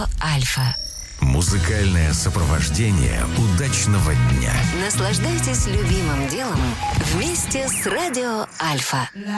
Альфа. Музыкальное сопровождение удачного дня. Наслаждайтесь любимым делом вместе с Радио Альфа.